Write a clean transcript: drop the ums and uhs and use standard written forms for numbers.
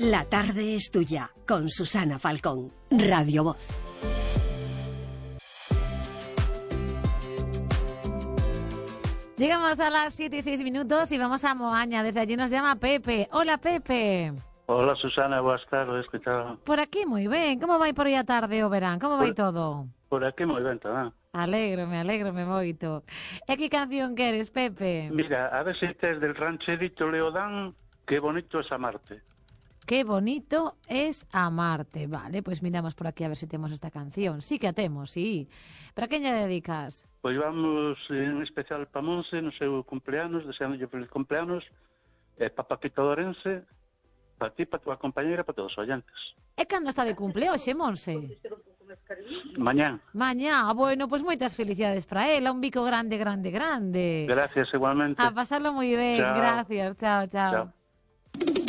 La tarde es tuya, con Susana Falcón, Radio Voz. Llegamos a las 7:06 y vamos a Moaña. Desde allí nos llama Pepe. Hola, Pepe. Hola, Susana, boas tardes, que tal? Por aquí moi ben. Como vai por aí a tarde o verán? Como vai todo? Por aquí moi ben tamén. Alégrome moito. E que canción queres, Pepe? Mira, a ver se tes del rancherito Leodán, que bonito es amarte. Qué bonito es amarte. Vale, pues miramos por aquí a ver si temos esta canción. Sí que a temos, sí. Para quen lle dedicas? Pois vamos en especial pa Monse no seu cumpleanos, deseándolle feliz cumpleanos, pa Paquita Dorense, pa ti, pa tua compañeira, pa todos os oyentes. E cando está de cumple hoxe, Monse? Mañán. Mañá, bueno, pues moitas felicidades para ela, un bico grande. Gracias, igualmente. A pasarlo moi ben, Chao. gracias, chao. Chao.